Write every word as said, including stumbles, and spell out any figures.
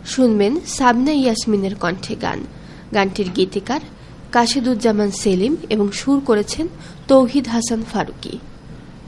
শুনবেন সাবনা ইয়াসমিনের কণ্ঠে গান। গানটির গীতিকার কাশিদুজ্জামান সেলিম এবং সুর করেছেন তৌহিদ হাসান ফারুকী।